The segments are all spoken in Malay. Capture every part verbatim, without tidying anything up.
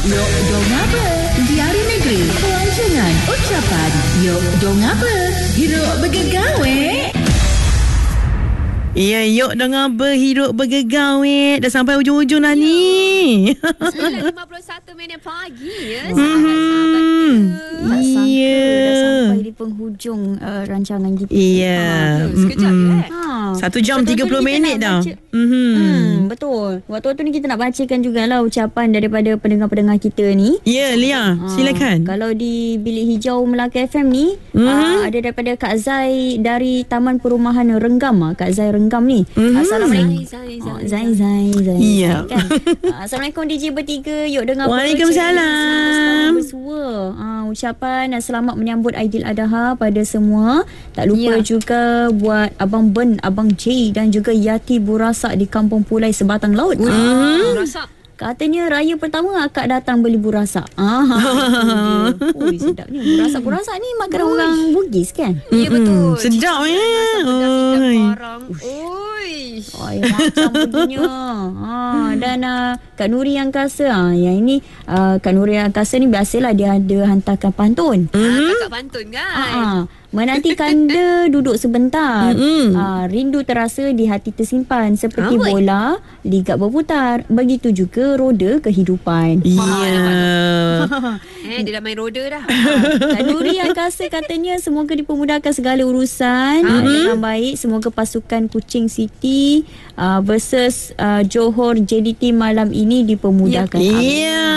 Yok dong apa? Diari negeri, pelancongan, ucapan. Yok dong apa? Hidup bergegawe. Ya, yuk dengan berhidup bergegawe. Dah sampai ujung-ujung dah ni. sembilan lima puluh satu minit pagi ya. Sahabat-sahabat Tak sangka Ya. dah sampai di penghujung uh, rancangan kita. Ya. Ah, sekejap je eh. Ha. Satu jam Betul-betul tiga puluh kita minit nak dah. baca- Mhm. Hmm, betul. Waktu-waktu ni kita nak bacakan jugalah ucapan daripada pendengar-pendengar kita ni. Ya, Lia, Ah, silakan. Kalau di Bilik Hijau Melaka F M ni, Mhm. ah, ada daripada Kak Zai dari Taman Perumahan Renggam. ah, Kak Zai Renggam ni. Mhm. Assalamualaikum. Zai, Zai, Ah, Zai. Zai, Zai, Zai. Ya. Kan? Ah, Assalamualaikum D J bertiga. Yuk dengar Waalaikumsalam. bersua. Ah, ucapan ah, selamat menyambut Aidiladha pada semua. Tak lupa Ya. juga buat Abang Ben, Abang J dan juga Yati Burasak di Kampung Pulai Sebatang Laut. Ah, rasa. Katanya raya pertama akak datang beli burasak. Ah, ui sedapnya. Burasak-burasak ni makanan orang Bugis kan? Ya betul. Sedap ya. Oi. Oi. Barang. Oi. Oh, ya, macam punya. Ha, dan uh, Kak Nuri Angkasa. Ha, yang ini uh, Kak Nuri Angkasa ni biasalah dia ada hantarkan pantun. Ah, kakak pantun kan. Ha, menanti kanda duduk sebentar. Mm-mm. Ha, rindu terasa di hati tersimpan seperti Amboi. bola ligat berputar. Begitu juga roda kehidupan. Ya. Eh, dia dah main roda dah. Kak Nuri Angkasa katanya semoga dipermudahkan segala urusan uh, dengan baik. Semoga pasukan Kuching City uh, versus uh, Johor J D T malam ini dipermudahkan. Ya.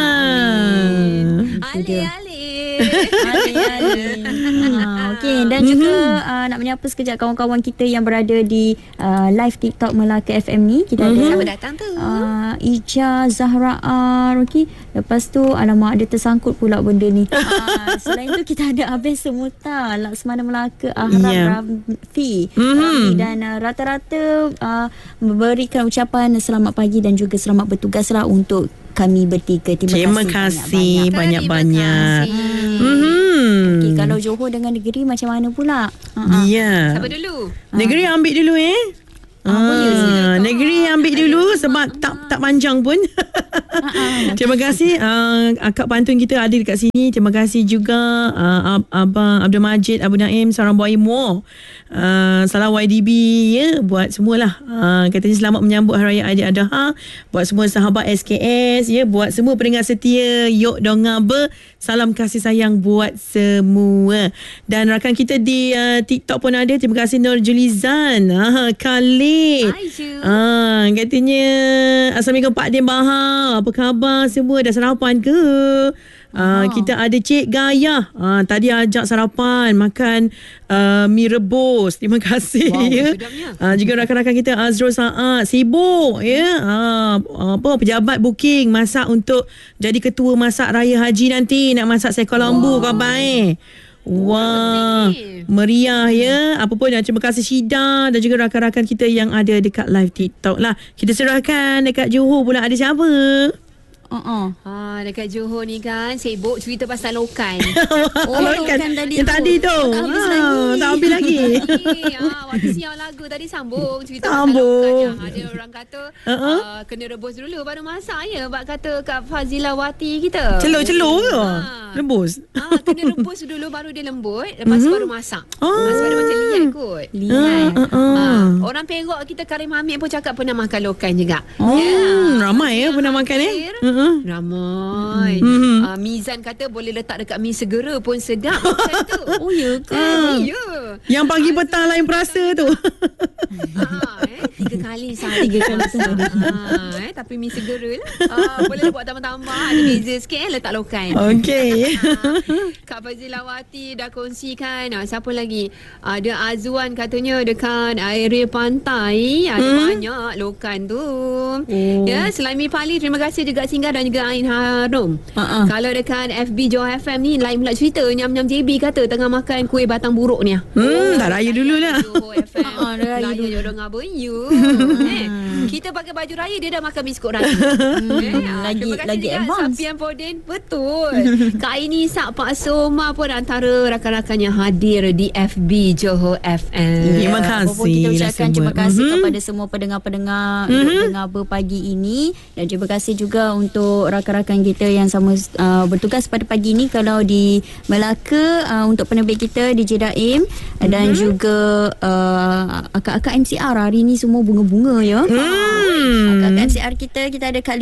Ali, Ali. Ali, Ali. Ha, okey, dan juga uh, nak menyapa sekejap kawan-kawan kita yang berada di uh, live TikTok Melaka F M ni. Kita ada Siapa datang tu? Uh, Ija Zahra R, okey. Lepas tu alamak dia tersangkut pula benda ni. Uh, selain tu kita ada Abel Semuta, Laksmana Melaka, Ahram Ya. Rafi, Mhm. Rafi dan uh, rata-rata uh, memberikan ucapan selamat pagi dan juga selamat bertugaslah untuk kami bertiga. Terima, Terima kasih kasih banyak-banyak. Terima Mhm. Okay, kalau Johor dengan negeri macam mana pula? Uh-uh. Ya. Siapa dulu? Negeri ambil dulu eh. Ah, boleh, Ah, negeri ambil dulu sebab tak tak panjang pun. Terima kasih uh, akak pantun kita ada dekat sini. Terima kasih juga uh, Ab- Abang Abdul Majid, Abu Naim, Sarang Boy Mo. Uh, salam Y D B ya buat semualah. Uh, katanya selamat menyambut Hari Raya Aidiladha buat semua sahabat S K S ya, buat semua pendengar setia Yok Dongabe. Salam kasih sayang buat semua. Dan rakan kita di uh, TikTok pun ada. Terima kasih Nur Julizan, uh, Khalid. Hai, Ju. Ah, katanya Assalamualaikum Pak Din Bahar. Apa khabar semua? Dah sarapan ke? Ah, kita ada Cik Gaya. Ah, tadi ajak sarapan makan uh, mi rebus. Terima kasih. Wow, ya. sedapnya. Ah, juga rakan-rakan kita Azrul Saad sibuk ya. Ah, apa pejabat booking masak untuk jadi ketua masak raya haji nanti, nak masak seekor lembu kau baik. Wah, meriah ya. Apa pun, terima kasih Syida dan juga rakan-rakan kita yang ada dekat live TikTok lah. Kita serahkan dekat Johor pula ada siapa? Uh-uh. Ah, dekat Johor ni kan sibuk cerita pasal lokan. Oh, Lokan lokan tadi yang tu. tadi tu. Tak habis Ah, lagi. tak habis lagi. Eh, ah, waktu siang lagu tadi sambung cerita Sambung. pasal lokan yang ada orang kata Uh-uh. uh, kena rebus dulu baru masak ya. Bak kata Kak Fazila Wati kita. Celur-celur ke? Ah. Rebus. Ah, kena rebus dulu baru dia lembut, lepas mm-hmm. baru masak. Oh. Ah, sebab dia macam liat kot. Liat. Ah, ah, ah. Ah, orang Perak kita Karim Hamid pun cakap pernah makan lokan juga. Oh, Ya. ramai ya pernah makan eh. Uh-uh. Ramai. Mhm. Ah, Mizan kata boleh letak dekat mi segera pun sedap lokan tu. Oh, ya ke? Ah, ya. Yang pagi petang lain perasa tu. Ah, eh, tiga kali sehari tiga kali sehari. Ah, eh, tapi mi segera lah. Ah, boleh buat tambah-tambah. Ada beza sikit eh, letak lokan. Okey. Kak Fazilawati dah kongsikan. Ah, siapa lagi? Ada Azwan katanya dekat area pantai ada Hmm. banyak lokan tu. Ya, selain Mi Pali, terima kasih juga Singgah dan juga Ain Harum. Uh-uh. Kalau dekat F B Johor F M ni lain pula cerita. Nyam-nyam J B kata tengah makan kuih batang buruk ni. Hmm, dah raya dulu lah. Johor F M. Ah, dah raya Raya dulu. jodoh ngaba you. Eh. Kita pakai baju raya, dia dah makan biskut raya. hmm, eh, lagi terima kasih lagi juga advance. Safian Podin. Betul. Kak Aini Sak Pak Soma pun antara rakan-rakan yang hadir di F B Johor F M. Terima kasih Apa pun kita lah ucapkan semua. terima kasih Mhm. kepada semua pendengar-pendengar mm-hmm. dengar pagi ini, dan terima kasih juga untuk rakan-rakan kita yang sama uh, bertugas pada pagi ini. Kalau di Melaka uh, untuk penerbit kita D J Daim mm-hmm. dan juga uh, akak-akak M C R hari ni semua bunga-bunga ya. Hmm. Akak-akak M C R kita kita ada Kak